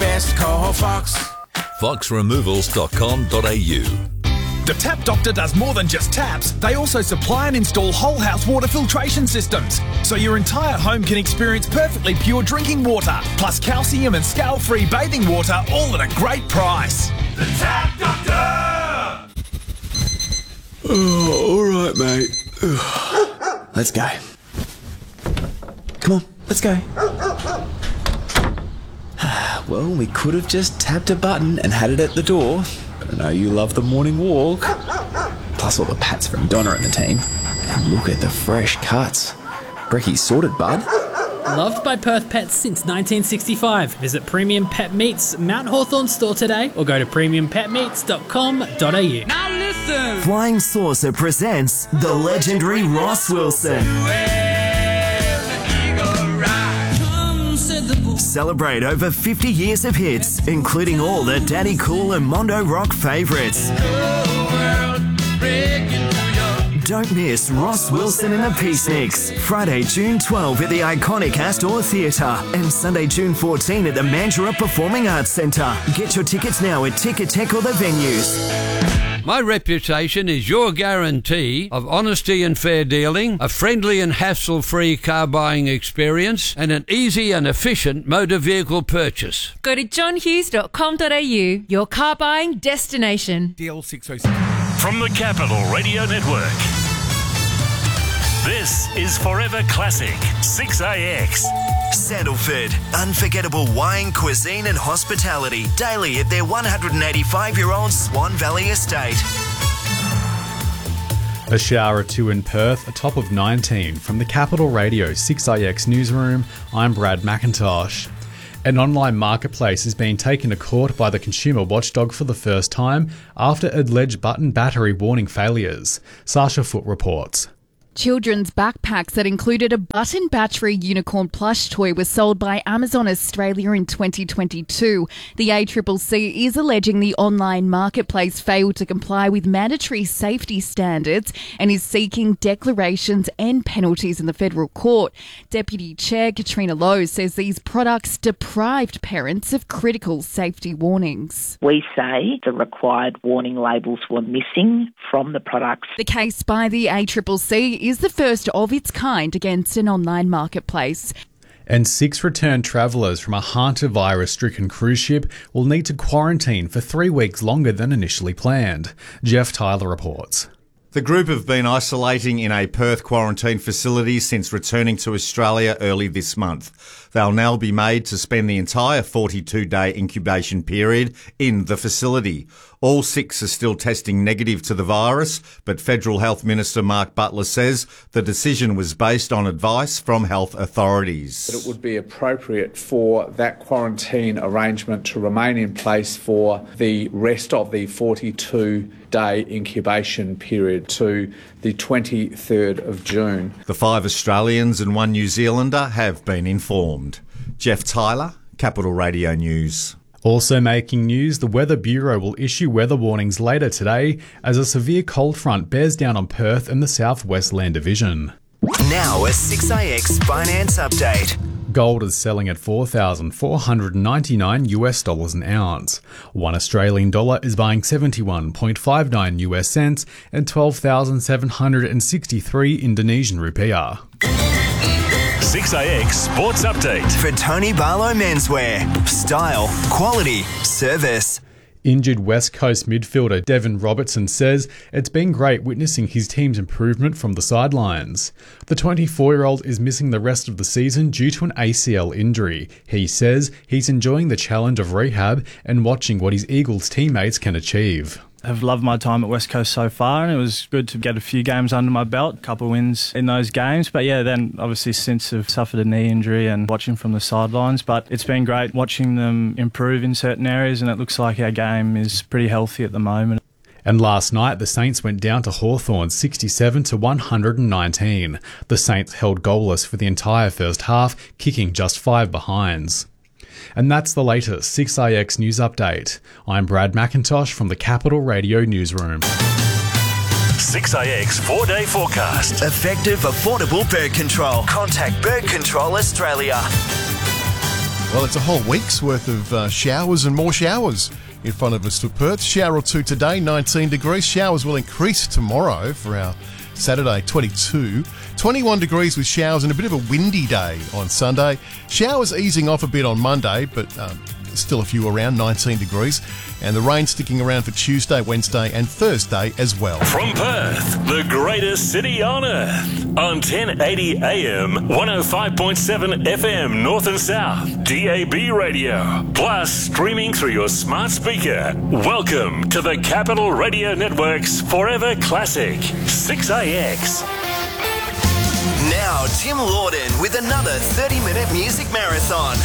best, call Fox. foxremovals.com.au. The Tap Doctor does more than just taps. They also supply and install whole house water filtration systems, so your entire home can experience perfectly pure drinking water, plus calcium and scale-free bathing water, all at a great price. The Tap Doctor! Oh, all right, mate. Let's go. Come on, let's go. Well, we could have just tapped a button and had it at the door. But I know you love the morning walk. Plus all the pats from Donna and the team. And look at the fresh cuts. Brecky's sorted, bud. Loved by Perth pets since 1965. Visit Premium Pet Meats Mount Hawthorn store today or go to premiumpetmeats.com.au. Now listen! Flying Saucer presents the legendary Ross Wilson. Celebrate over 50 years of hits, including all the Daddy Cool and Mondo Rock favourites. Don't miss Ross Wilson and the Peaceniks. Friday, June 12 at the iconic Astor Theatre and Sunday, June 14 at the Mandurah Performing Arts Centre. Get your tickets now at Ticketek or the venues. My reputation is your guarantee of honesty and fair dealing, a friendly and hassle-free car buying experience, and an easy and efficient motor vehicle purchase. Go to johnhughes.com.au, your car buying destination. DL 606. From the Capital Radio Network. This is Forever Classic 6AX. Sandalford, unforgettable wine, cuisine and hospitality daily at their 185-year-old Swan Valley estate. A shower or two in Perth, a top of 19. From the Capital Radio 6AX newsroom, I'm Brad McIntosh. An online marketplace is being taken to court by the consumer watchdog for the first time after alleged button battery warning failures. Sasha Foote reports. Children's backpacks that included a button battery unicorn plush toy were sold by Amazon Australia in 2022. The ACCC is alleging the online marketplace failed to comply with mandatory safety standards and is seeking declarations and penalties in the federal court. Deputy Chair Katrina Lowe says these products deprived parents of critical safety warnings. We say the required warning labels were missing from the products. The case by the ACCC is the first of its kind against an online marketplace. And 6 returned travellers from a hantavirus-stricken cruise ship will need to quarantine for 3 weeks longer than initially planned. Jeff Tyler reports. The group have been isolating in a Perth quarantine facility since returning to Australia early this month. They'll now be made to spend the entire 42-day incubation period in the facility. All 6 are still testing negative to the virus, but Federal Health Minister Mark Butler says the decision was based on advice from health authorities. It would be appropriate for that quarantine arrangement to remain in place for the rest of the 42-day incubation period to the 23rd of June. The 5 Australians and 1 New Zealander have been informed. Jeff Tyler, Capital Radio News. Also making news, the Weather Bureau will issue weather warnings later today as a severe cold front bears down on Perth and the southwest land division. Now a 6AX finance update. Gold is selling at $4,499 an ounce. 1 Australian dollar is buying 71.59 US cents and 12,763 Indonesian rupiah. 6AX Sports Update. For Tony Barlow Menswear. Style, quality, service. Injured West Coast midfielder Devon Robertson says it's been great witnessing his team's improvement from the sidelines. The 24-year-old is missing the rest of the season due to an ACL injury. He says he's enjoying the challenge of rehab and watching what his Eagles teammates can achieve. I've loved my time at West Coast so far, and it was good to get a few games under my belt, a couple of wins in those games. But yeah, then obviously since I've suffered a knee injury and watching from the sidelines, but it's been great watching them improve in certain areas, and it looks like our game is pretty healthy at the moment. And last night, the Saints went down to Hawthorn 67-119. The Saints held goalless for the entire first half, kicking just 5 behinds. And that's the latest 6AX News Update. I'm Brad McIntosh from the Capital Radio Newsroom. 6AX 4-day forecast. Effective, affordable bird control. Contact Bird Control Australia. Well, it's a whole week's worth of showers and more showers in front of us for Perth. Shower or two today, 19 degrees. Showers will increase tomorrow for our Saturday, 22. 21 degrees with showers and a bit of a windy day on Sunday. Showers easing off a bit on Monday, but still a few around, 19 degrees. And the rain sticking around for Tuesday, Wednesday and Thursday as well. From Perth, the greatest city on earth, on 1080 AM, 105.7 FM North and South, DAB radio, plus streaming through your smart speaker. Welcome to the Capital Radio Network's Forever Classic, 6AX. Now, Tim Lawden with another 30-minute music marathon.